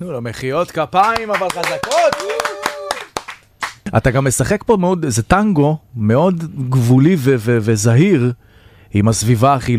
תנו לו מחיאות כפיים, אבל חזקות. אתה גם משחק פה מאוד, זה טנגו מאוד גבולי וזהיר עם הסביבה החילונית.